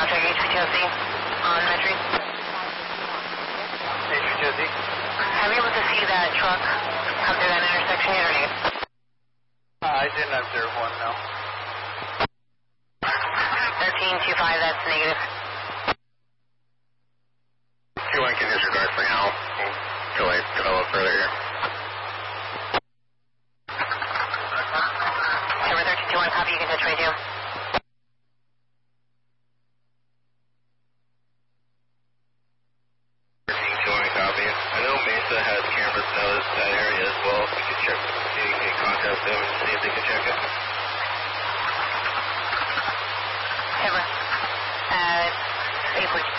contact H3TOC on Metry. H3TOC. Have you able to see that truck come through that intersection yet or not? I didn't observe one, no. 1325, that's negative. 2-1 can disregard for now until I develop further here. Server 1321, copy, you can touch radio. Copy. I know Mesa has cameras notice that area as well. If you could check, see if you can contact them and see if they can check it. Server, 842.